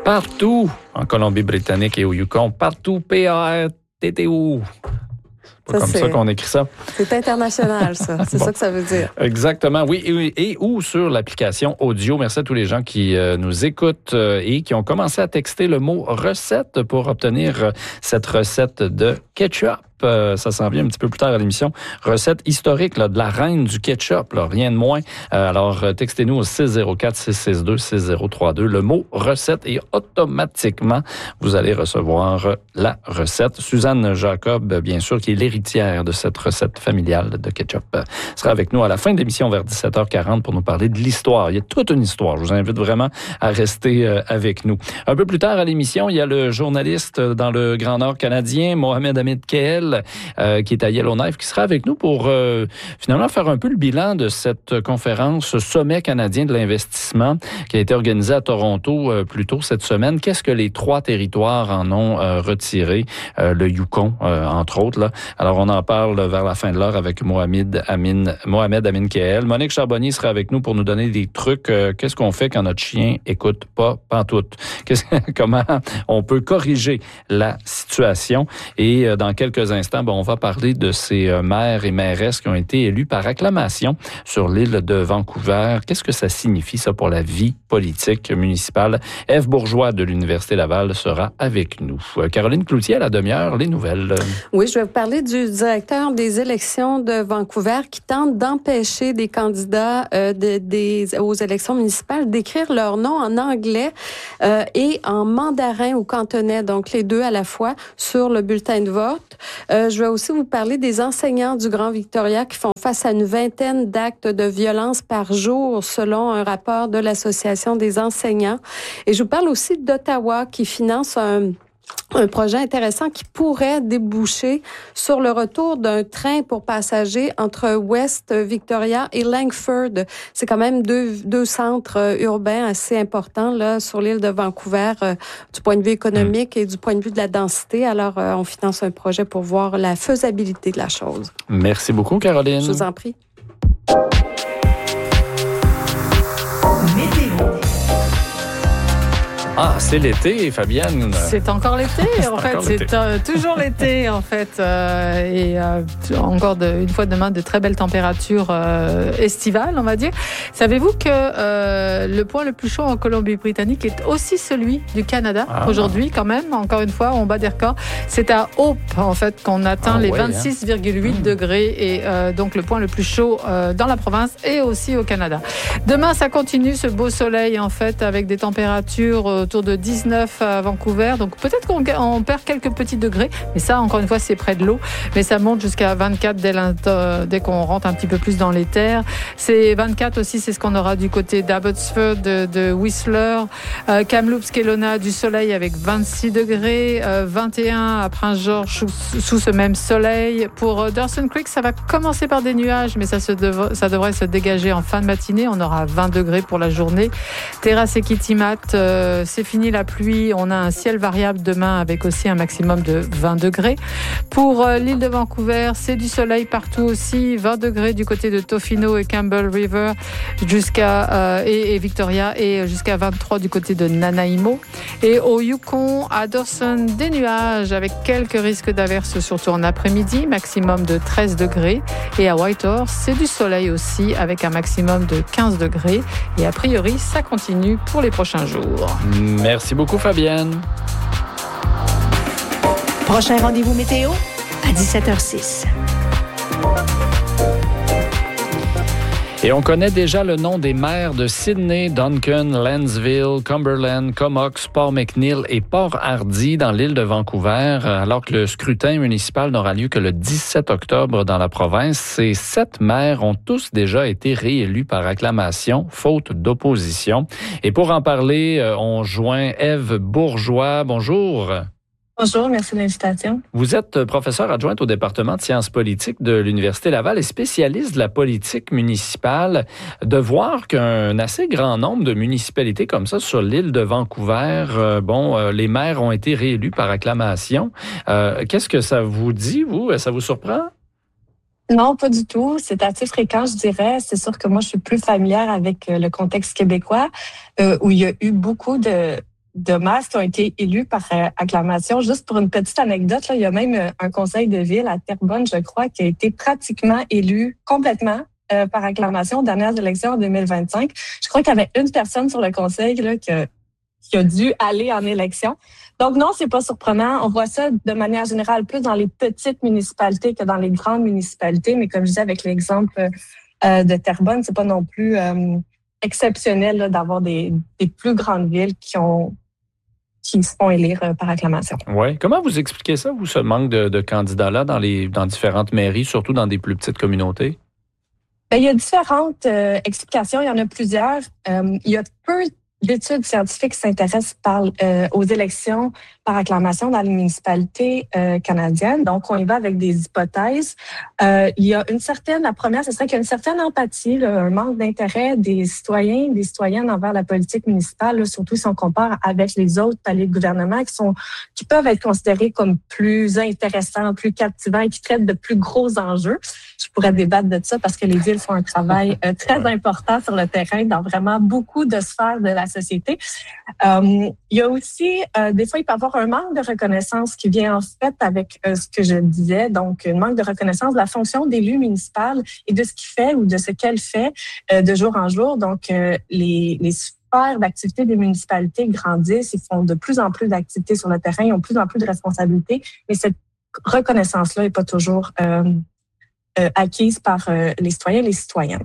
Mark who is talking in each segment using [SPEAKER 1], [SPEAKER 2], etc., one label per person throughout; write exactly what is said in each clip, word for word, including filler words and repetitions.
[SPEAKER 1] partout en Colombie-Britannique et au Yukon. Partout, P A R T T O. C'est pas ça, comme c'est, ça qu'on écrit ça.
[SPEAKER 2] C'est international, ça. C'est bon. Ça que ça veut dire.
[SPEAKER 1] Exactement, oui. Et, et ou sur l'application audio. Merci à tous les gens qui euh, nous écoutent euh, et qui ont commencé à texter le mot « recette » pour obtenir euh, cette recette de ketchup. Euh, ça s'en vient un petit peu plus tard à l'émission. Recette historique là, de la reine du ketchup, là, rien de moins. Euh, alors, textez-nous au six zéro quatre, six six deux, six zéro trois deux le mot recette et automatiquement, vous allez recevoir la recette. Suzanne Jacob, bien sûr, qui est l'héritière de cette recette familiale de ketchup, sera avec nous à la fin de l'émission vers dix-sept heures quarante pour nous parler de l'histoire. Il y a toute une histoire. Je vous invite vraiment à rester avec nous. Un peu plus tard à l'émission, il y a le journaliste dans le Grand Nord canadien, Mohamed Hamid Keel, Euh, qui est à Yellowknife, qui sera avec nous pour euh, finalement faire un peu le bilan de cette conférence Sommet canadien de l'investissement qui a été organisée à Toronto euh, plus tôt cette semaine. Qu'est-ce que les trois territoires en ont euh, retiré? Euh, le Yukon, euh, entre autres. Là. Alors, on en parle vers la fin de l'heure avec Mohamed Amin, Mohamed Amin Keel. Monique Charbonnier sera avec nous pour nous donner des trucs. Euh, qu'est-ce qu'on fait quand notre chien écoute pas pantoute? Qu'est-ce, comment on peut corriger la situation? Et euh, dans quelques instants, Bon, on va parler de ces maires et mairesses qui ont été élus par acclamation sur l'île de Vancouver. Qu'est-ce que ça signifie, ça, pour la vie politique municipale? Ève Bourgeois de l'Université Laval sera avec nous. Caroline Cloutier, à la demi-heure, les nouvelles.
[SPEAKER 2] Oui, je vais vous parler du directeur des élections de Vancouver qui tente d'empêcher des candidats euh, de, des, aux élections municipales d'écrire leur nom en anglais euh, et en mandarin ou cantonais, donc les deux à la fois, sur le bulletin de vote. Euh, je vais aussi vous parler des enseignants du Grand Victoria qui font face à une vingtaine d'actes de violence par jour, selon un rapport de l'Association des enseignants. Et je vous parle aussi d'Ottawa qui finance un... un projet intéressant qui pourrait déboucher sur le retour d'un train pour passagers entre West Victoria et Langford. C'est quand même deux, deux centres urbains assez importants là sur l'île de Vancouver euh, du point de vue économique et du point de vue de la densité. Alors, euh, on finance un projet pour voir la faisabilité de la chose.
[SPEAKER 1] Merci beaucoup, Caroline.
[SPEAKER 2] Je vous en prie.
[SPEAKER 1] Ah, c'est l'été, Fabienne.
[SPEAKER 3] C'est encore l'été, en fait.
[SPEAKER 1] Encore l'été.
[SPEAKER 3] C'est euh, toujours l'été, en fait. Euh, et euh, encore de, une fois demain, de très belles températures euh, estivales, on va dire. Savez-vous que euh, le point le plus chaud en Colombie-Britannique est aussi celui du Canada ah, aujourd'hui, quand même. Encore une fois, on bat des records. C'est à Hope, en fait, qu'on atteint ah, les ouais, vingt-six virgule huit hein. degrés. Et euh, donc, le point le plus chaud euh, dans la province et aussi au Canada. Demain, ça continue, ce beau soleil, en fait, avec des températures euh, autour de dix-neuf à Vancouver. Donc peut-être qu'on on perd quelques petits degrés, mais ça, encore une fois, c'est près de l'eau. Mais ça monte jusqu'à vingt-quatre dès, dès qu'on rentre un petit peu plus dans les terres. C'est vingt-quatre aussi, c'est ce qu'on aura du côté d'Abbotsford, de, de Whistler, euh, Kamloops, Kelowna, du soleil avec vingt-six degrés, euh, vingt et un à Prince-Georges sous, sous ce même soleil. Pour euh, Dawson Creek, ça va commencer par des nuages, mais ça, se dev- ça devrait se dégager en fin de matinée. On aura vingt degrés pour la journée. Terrasse et Kitimat, euh, c'est fini la pluie. On a un ciel variable demain avec aussi un maximum de vingt degrés. Pour euh, l'île de Vancouver, c'est du soleil partout aussi. vingt degrés du côté de Tofino et Campbell River jusqu'à, euh, et, et Victoria et jusqu'à vingt-trois du côté de Nanaimo. Et au Yukon, à Dawson, des nuages avec quelques risques d'averses surtout en après-midi, maximum de treize degrés. Et à Whitehorse, c'est du soleil aussi avec un maximum de quinze degrés. Et a priori, ça continue pour les prochains jours.
[SPEAKER 1] Merci beaucoup, Fabienne.
[SPEAKER 4] Prochain rendez-vous météo à dix-sept heures six.
[SPEAKER 1] Et on connaît déjà le nom des maires de Sydney, Duncan, Lansville, Cumberland, Comox, Port-McNeill et Port-Hardy dans l'île de Vancouver, alors que le scrutin municipal n'aura lieu que le dix-sept octobre dans la province. Ces sept maires ont tous déjà été réélus par acclamation, faute d'opposition. Et pour en parler, on joint Ève Bourgeois. Bonjour.
[SPEAKER 5] Bonjour, merci de l'invitation.
[SPEAKER 1] Vous êtes professeure adjointe au département de sciences politiques de l'Université Laval et spécialiste de la politique municipale. De voir qu'un assez grand nombre de municipalités comme ça sur l'île de Vancouver, euh, bon, euh, les maires ont été réélus par acclamation. Euh, qu'est-ce que ça vous dit, vous? Ça vous surprend?
[SPEAKER 5] Non, pas du tout. C'est assez fréquent, je dirais. C'est sûr que moi, je suis plus familière avec le contexte québécois, euh, où il y a eu beaucoup de... de maires qui ont été élus par euh, acclamation. Juste pour une petite anecdote, là, il y a même euh, un conseil de ville à Terrebonne, je crois, qui a été pratiquement élu complètement euh, par acclamation aux dernières élections en deux mille vingt-cinq. Je crois qu'il y avait une personne sur le conseil là, qui, a, qui a dû aller en élection. Donc non, c'est pas surprenant. On voit ça de manière générale plus dans les petites municipalités que dans les grandes municipalités. Mais comme je disais avec l'exemple euh, de Terrebonne, c'est pas non plus euh, exceptionnel là, d'avoir des, des plus grandes villes qui ont qui se font élire euh, par acclamation.
[SPEAKER 1] Oui. Comment vous expliquez ça, vous, ce manque de, de candidats-là dans les dans différentes mairies, surtout dans des plus petites communautés?
[SPEAKER 5] Bien, il y a différentes euh, explications. Il y en a plusieurs. Euh, il y a peu d'études scientifiques qui s'intéressent par, euh, aux élections par acclamation dans les municipalités euh, canadiennes. Donc, on y va avec des hypothèses. Euh, il y a une certaine, la première, ce serait qu'il y a une certaine empathie, là, un manque d'intérêt des citoyens, des citoyennes envers la politique municipale, là, surtout si on compare avec les autres paliers de gouvernement qui sont, qui peuvent être considérés comme plus intéressants, plus captivants et qui traitent de plus gros enjeux. Je pourrais débattre de ça parce que les villes font un travail euh, très important sur le terrain dans vraiment beaucoup de sphères de la société. Euh, il y a aussi, euh, des fois, il peut y avoir un manque de reconnaissance qui vient en fait avec euh, ce que je disais, donc un manque de reconnaissance de la fonction d'élu municipal et de ce qu'il fait ou de ce qu'elle fait euh, de jour en jour. Donc, euh, les, les sphères d'activité des municipalités grandissent, ils font de plus en plus d'activités sur le terrain, ils ont de plus en plus de responsabilités, mais cette reconnaissance-là n'est pas toujours euh, euh, acquise par euh, les citoyens et les citoyennes.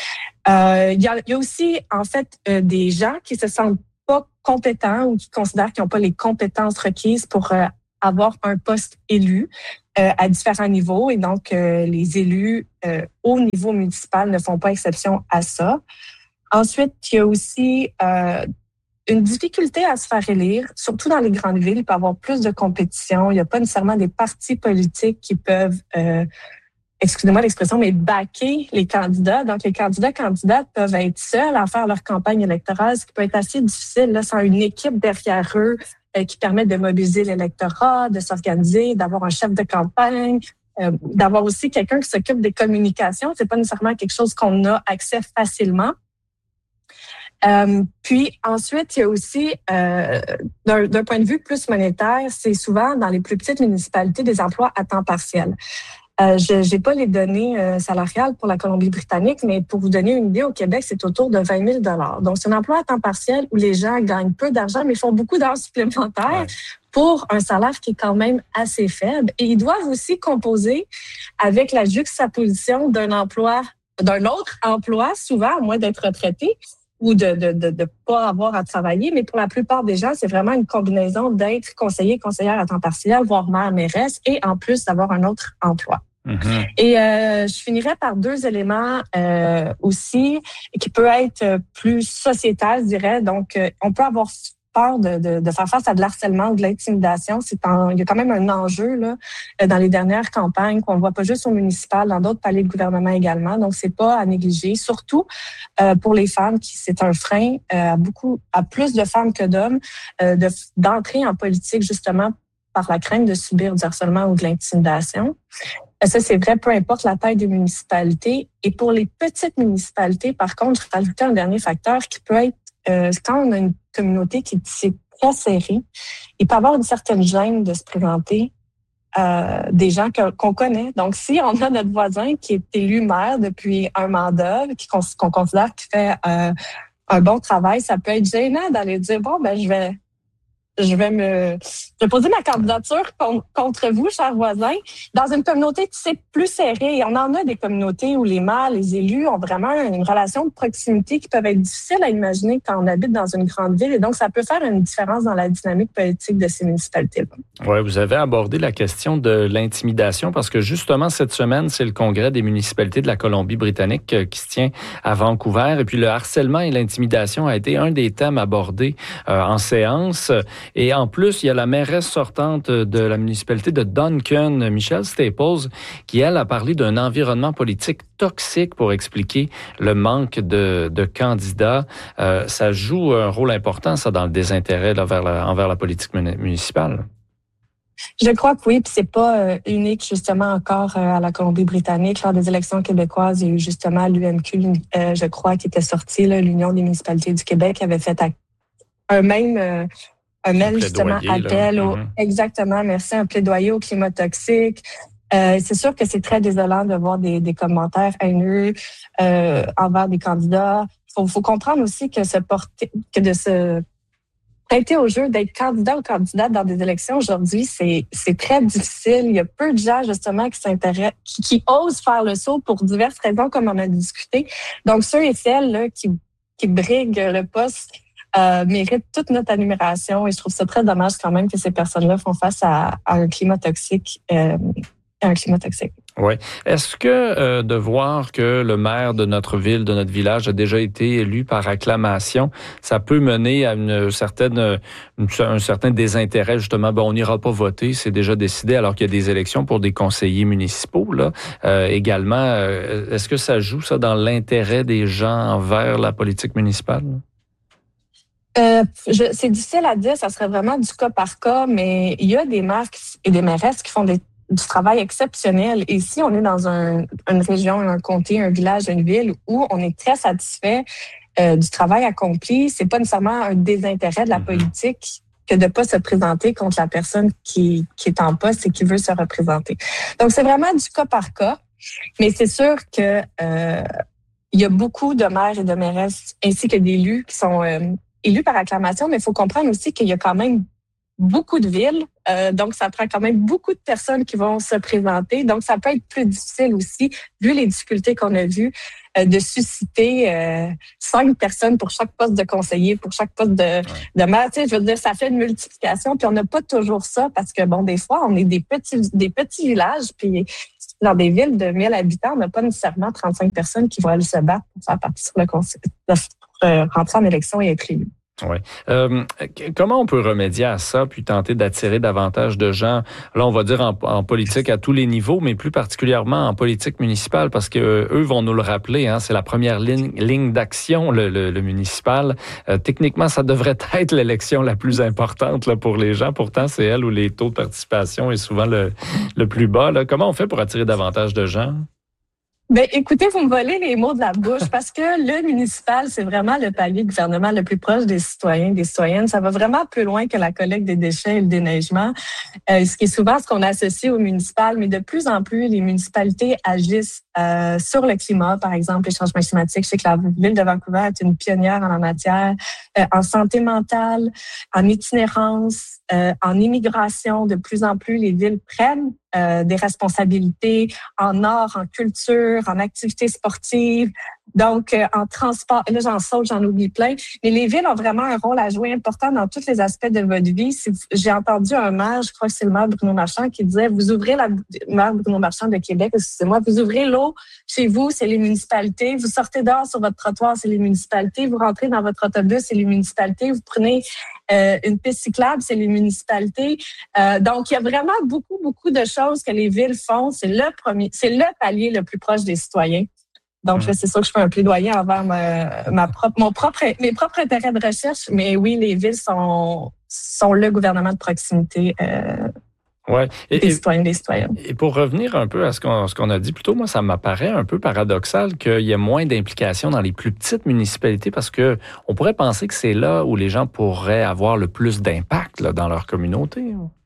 [SPEAKER 5] Euh, il y a, il y a aussi, en fait, euh, des gens qui se sentent pas compétents ou qui considèrent qu'ils n'ont pas les compétences requises pour euh, avoir un poste élu euh, à différents niveaux. Et donc, euh, les élus euh, au niveau municipal ne font pas exception à ça. Ensuite, il y a aussi euh, une difficulté à se faire élire, surtout dans les grandes villes. Il peut y avoir plus de compétition. Il n'y a pas nécessairement des partis politiques qui peuvent... Euh, excusez-moi l'expression, mais backer les candidats. Donc, les candidats, candidates peuvent être seuls à faire leur campagne électorale, ce qui peut être assez difficile là, sans une équipe derrière eux euh, qui permet de mobiliser l'électorat, de s'organiser, d'avoir un chef de campagne, euh, d'avoir aussi quelqu'un qui s'occupe des communications. C'est pas nécessairement quelque chose qu'on a accès facilement. Euh, puis ensuite, il y a aussi, euh, d'un, d'un point de vue plus monétaire, c'est souvent dans les plus petites municipalités des emplois à temps partiel. Euh, je n'ai pas les données euh, salariales pour la Colombie-Britannique, mais pour vous donner une idée, au Québec, c'est autour de vingt mille dollars. Donc, c'est un emploi à temps partiel où les gens gagnent peu d'argent, mais font beaucoup d'heures supplémentaires ouais. pour un salaire qui est quand même assez faible. Et ils doivent aussi composer avec la juxtaposition d'un emploi, d'un autre emploi, souvent, à moins d'être retraité ou de de, de de pas avoir à travailler. Mais pour la plupart des gens, c'est vraiment une combinaison d'être conseiller, conseillère à temps partiel, voire maire, mairesse, et en plus d'avoir un autre emploi. Mm-hmm. Et euh, je finirais par deux éléments euh, aussi qui peut être plus sociétal, je dirais. Donc, euh, on peut avoir peur de, de, de faire face à de l'harcèlement ou de l'intimidation. C'est en, il y a quand même un enjeu là dans les dernières campagnes qu'on voit pas juste au municipal, dans d'autres paliers de gouvernement également. Donc, c'est pas à négliger, surtout euh, pour les femmes, qui c'est un frein euh, à beaucoup, à plus de femmes que d'hommes, euh, de, d'entrer en politique justement par la crainte de subir du harcèlement ou de l'intimidation. Ça, c'est vrai, peu importe la taille des municipalités. Et pour les petites municipalités, par contre, je rajoutais un dernier facteur qui peut être, euh, quand on a une communauté qui est très serrée, il peut y avoir une certaine gêne de se présenter euh, des gens que, qu'on connaît. Donc, si on a notre voisin qui est élu maire depuis un mandat, qui, qu'on, qu'on considère qu'il fait euh, un bon travail, ça peut être gênant d'aller dire, bon, ben je vais... Je vais me, je vais poser ma candidature contre vous, chers voisins, dans une communauté qui c'est plus serrée. Et on en a des communautés où les maires, les élus ont vraiment une relation de proximité qui peuvent être difficiles à imaginer quand on habite dans une grande ville. Et donc, ça peut faire une différence dans la dynamique politique de ces municipalités-là.
[SPEAKER 1] Oui, vous avez abordé la question de l'intimidation parce que justement, cette semaine, c'est le congrès des municipalités de la Colombie-Britannique qui se tient à Vancouver. Et puis, le harcèlement et l'intimidation a été un des thèmes abordés euh, en séance. Et en plus, il y a la mairesse sortante de la municipalité de Duncan, Michelle Staples, qui, elle, a parlé d'un environnement politique toxique pour expliquer le manque de, de candidats. Euh, ça joue un rôle important, ça, dans le désintérêt là, vers la, envers la politique municipale.
[SPEAKER 5] Je crois que oui, puis c'est pas euh, unique justement encore euh, à la Colombie-Britannique. Lors des élections québécoises, il y a eu justement l'U M Q, euh, je crois, qui était sorti, là, l'Union des municipalités du Québec, qui avait fait un même... Euh, un mail justement appel au, mm-hmm. exactement, merci, un plaidoyer au climat toxique. Euh, c'est sûr que c'est très désolant de voir des, des commentaires haineux euh, envers des candidats. Faut, faut comprendre aussi que se porter, que de se prêter au jeu d'être candidat ou candidate dans des élections aujourd'hui, c'est c'est très difficile. Il y a peu de gens justement qui s'intéressent, qui, qui osent faire le saut pour diverses raisons, comme on a discuté. Donc ceux et celles là qui qui briguent le poste euh, méritent toute notre admiration, et je trouve ça très dommage quand même que ces personnes-là font face à, à un climat toxique, euh, à un climat toxique.
[SPEAKER 1] Oui. Est-ce que euh, de voir que le maire de notre ville, de notre village, a déjà été élu par acclamation, ça peut mener à une certaine, une, un certain désintérêt, justement, ben, on n'ira pas voter, c'est déjà décidé, alors qu'il y a des élections pour des conseillers municipaux, là, euh, également. Euh, est-ce que ça joue, ça, dans l'intérêt des gens envers la politique municipale?
[SPEAKER 5] Euh, je, c'est difficile à dire, ça serait vraiment du cas par cas, mais il y a des maires et des mairesses qui font des du travail exceptionnel. Et ici, on est dans un, une région, un comté, un village, une ville où on est très satisfait euh, du travail accompli. C'est pas nécessairement un désintérêt de la politique que de pas se présenter contre la personne qui, qui est en poste et qui veut se représenter. Donc, c'est vraiment du cas par cas. Mais c'est sûr que euh, il y a beaucoup de maires et de mairesses ainsi que d'élus qui sont euh, élus par acclamation, mais il faut comprendre aussi qu'il y a quand même beaucoup de villes, euh, donc ça prend quand même beaucoup de personnes qui vont se présenter. Donc, ça peut être plus difficile aussi, vu les difficultés qu'on a vues, euh, de susciter euh, cinq personnes pour chaque poste de conseiller, pour chaque poste de, de maire. Tu sais, je veux dire, ça fait une multiplication, puis on n'a pas toujours ça parce que, bon, des fois, on est des petits, des petits villages, puis dans des villes de mille habitants, on n'a pas nécessairement trente-cinq personnes qui vont aller se battre pour faire partie sur le conseil, pour euh, rentrer en élection et être élu.
[SPEAKER 1] Oui. Euh, comment on peut remédier à ça puis tenter d'attirer davantage de gens, là on va dire en, en politique à tous les niveaux, mais plus particulièrement en politique municipale, parce que euh, eux vont nous le rappeler, hein, c'est la première ligne, ligne d'action, le, le, le municipal. Euh, techniquement, ça devrait être l'élection la plus importante là, pour les gens. Pourtant, c'est elle où les taux de participation est souvent le, le plus bas. Là. Comment on fait pour attirer davantage de gens?
[SPEAKER 5] Ben, écoutez, vous me volez les mots de la bouche parce que le municipal, c'est vraiment le palier de gouvernement le plus proche des citoyens, des citoyennes. Ça va vraiment plus loin que la collecte des déchets et le déneigement, euh, ce qui est souvent ce qu'on associe au municipal. Mais de plus en plus, les municipalités agissent euh, sur le climat, par exemple, les changements climatiques. Je sais que la ville de Vancouver est une pionnière en la matière, euh, en santé mentale, en itinérance, euh, en immigration. De plus en plus, les villes prennent Euh, des responsabilités en art, en culture, en activités sportives, donc euh, en transport. Et là, j'en saute, j'en oublie plein. Mais les villes ont vraiment un rôle à jouer important dans tous les aspects de votre vie. Si vous, j'ai entendu un maire, je crois que c'est le maire Bruno Marchand, qui disait, vous ouvrez la maire Bruno Marchand de Québec, excusez-moi, vous ouvrez l'eau chez vous, c'est les municipalités. Vous sortez dehors sur votre trottoir, c'est les municipalités. Vous rentrez dans votre autobus, c'est les municipalités. Vous prenez euh, une piste cyclable, c'est les municipalités. Euh, donc, il y a vraiment beaucoup, beaucoup de choses que les villes font. C'est le premier, c'est le palier le plus proche des citoyens. Donc, là, c'est sûr que je fais un plaidoyer envers ma, ma propre, mon propre, mes propres intérêts de recherche. Mais oui, les villes sont, sont le gouvernement de proximité euh,
[SPEAKER 1] ouais. et,
[SPEAKER 5] des citoyens et des citoyennes.
[SPEAKER 1] Et pour revenir un peu à ce qu'on, ce qu'on a dit plus tôt, moi, ça m'apparaît un peu paradoxal qu'il y ait moins d'implication dans les plus petites municipalités parce que on pourrait penser que c'est là où les gens pourraient avoir le plus d'impact là, dans leur communauté.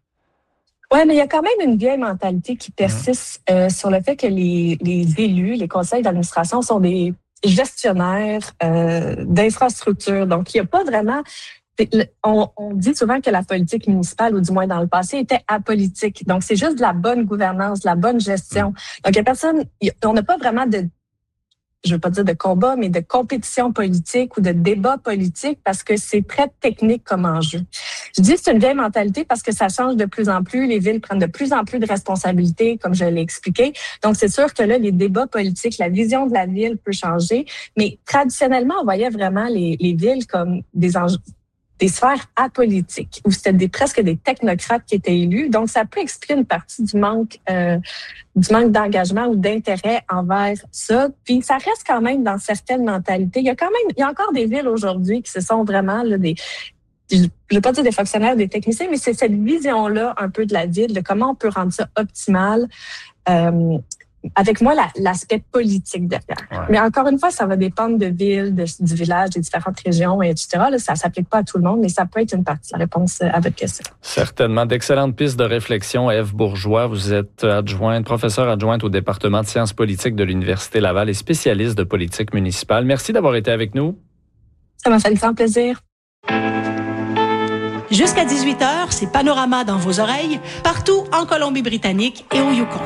[SPEAKER 5] Oui, mais il y a quand même une vieille mentalité qui persiste euh, sur le fait que les, les élus, les conseils d'administration sont des gestionnaires euh, d'infrastructures. Donc, il n'y a pas vraiment... On, on dit souvent que la politique municipale, ou du moins dans le passé, était apolitique. Donc, c'est juste de la bonne gouvernance, de la bonne gestion. Donc, il y a personne... On n'a pas vraiment de... je veux pas dire de combat, mais de compétition politique ou de débat politique parce que c'est très technique comme enjeu. Je dis que c'est une vieille mentalité parce que ça change de plus en plus. Les villes prennent de plus en plus de responsabilités, comme je l'ai expliqué. Donc, c'est sûr que là, les débats politiques, la vision de la ville peut changer. Mais traditionnellement, on voyait vraiment les, les villes comme des enjeux, des sphères apolitiques, où c'était des, presque des technocrates qui étaient élus. Donc, ça peut expliquer une partie du manque euh, du manque d'engagement ou d'intérêt envers ça. Puis, ça reste quand même dans certaines mentalités. Il y a quand même, il y a encore des villes aujourd'hui qui se sont vraiment là, des... je ne veux pas dire des fonctionnaires, des techniciens, mais c'est cette vision-là un peu de la ville, de comment on peut rendre ça optimal. Euh, avec moi la, l'aspect politique derrière.
[SPEAKER 1] Ouais.
[SPEAKER 5] Mais encore une fois, ça va dépendre de ville, de, du village, des différentes régions, et cetera. Là, ça s'applique pas à tout le monde, mais ça peut être une partie de la réponse à votre question.
[SPEAKER 1] Certainement. D'excellentes pistes de réflexion. Ève Bourgeois, vous êtes adjointe, professeure adjointe au département de sciences politiques de l'Université Laval et spécialiste de politique municipale. Merci d'avoir été avec nous.
[SPEAKER 5] Ça m'a fait grand plaisir.
[SPEAKER 4] Jusqu'à dix-huit heures, c'est Panorama dans vos oreilles, partout en Colombie-Britannique et au Yukon.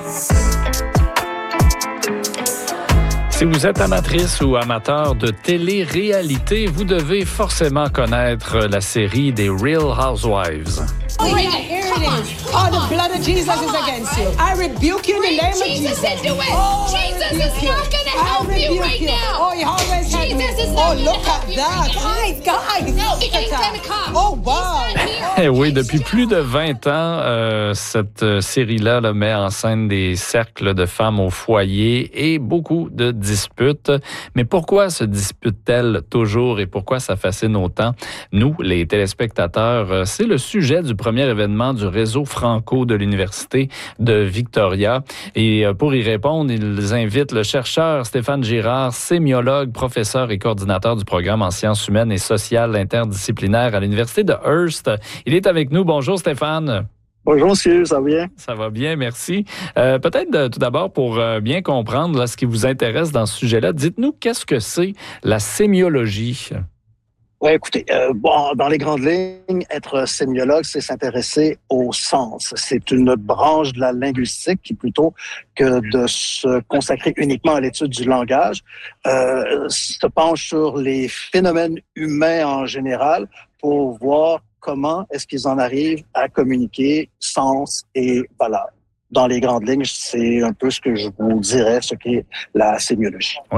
[SPEAKER 1] Si vous êtes amatrice ou amateur de télé-réalité, vous devez forcément connaître la série des Real Housewives.
[SPEAKER 6] Oh, yeah, here it is. Oh, the blood of Jesus is against you. I rebuke you in the name of Jesus.
[SPEAKER 7] Jesus into it.
[SPEAKER 6] Oh,
[SPEAKER 7] Jesus is not going to help you right
[SPEAKER 6] you.
[SPEAKER 7] now.
[SPEAKER 6] Oh, you always had me.
[SPEAKER 7] Jesus is
[SPEAKER 6] Oh,
[SPEAKER 7] not going
[SPEAKER 6] look
[SPEAKER 7] to help
[SPEAKER 6] at
[SPEAKER 7] you
[SPEAKER 6] that.
[SPEAKER 7] right now.
[SPEAKER 6] Guys, guys.
[SPEAKER 7] No,
[SPEAKER 6] look
[SPEAKER 7] he ain't
[SPEAKER 6] at
[SPEAKER 7] going to
[SPEAKER 6] that.
[SPEAKER 7] come.
[SPEAKER 6] Oh, wow.
[SPEAKER 7] He's not here.
[SPEAKER 1] Eh oui, depuis plus de vingt ans, euh, cette euh, série-là là, met en scène des cercles de femmes au foyer et beaucoup de disputes. Mais pourquoi se disputent-elles toujours et pourquoi ça fascine autant? Nous, les téléspectateurs, euh, c'est le sujet du premier événement du réseau Franco de l'Université de Victoria. Et euh, pour y répondre, ils invitent le chercheur Stéphane Girard, sémiologue, professeur et coordinateur du programme en sciences humaines et sociales interdisciplinaires à l'Université de Hearst. Il est avec nous. Bonjour Stéphane.
[SPEAKER 8] Bonjour monsieur, ça va bien?
[SPEAKER 1] Ça va bien, merci. Euh, peut-être de, tout d'abord pour euh, bien comprendre là, ce qui vous intéresse dans ce sujet-là, dites-nous qu'est-ce que c'est la sémiologie?
[SPEAKER 8] Oui, écoutez, euh, bon, dans les grandes lignes, être sémiologue, c'est s'intéresser au sens. C'est une branche de la linguistique qui, plutôt que de se consacrer uniquement à l'étude du langage, euh, se penche sur les phénomènes humains en général pour voir comment est-ce qu'ils en arrivent à communiquer sens et valeur. Dans les grandes lignes, c'est un peu ce que je vous dirais, ce qu'est la sémiologie.